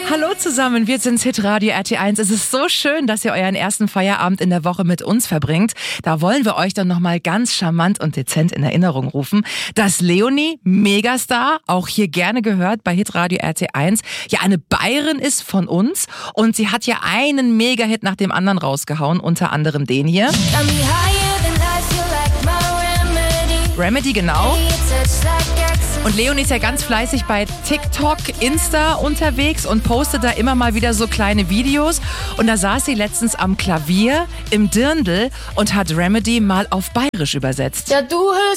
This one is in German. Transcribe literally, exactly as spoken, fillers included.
Hallo zusammen, wir sind's Hitradio R T eins. Es ist so schön, dass ihr euren ersten Feierabend in der Woche mit uns verbringt. Da wollen wir euch dann nochmal ganz charmant und dezent in Erinnerung rufen, dass Leonie, Megastar, auch hier gerne gehört bei Hitradio R T eins, ja eine Bayerin ist von uns und sie hat ja einen Mega-Hit nach dem anderen rausgehauen, unter anderem den hier. Remedy, genau. Und Leonie ist ja ganz fleißig bei TikTok, Insta unterwegs und postet da immer mal wieder so kleine Videos. Und da saß sie letztens am Klavier im Dirndl und hat Remedy mal auf Bayerisch übersetzt. Ja, du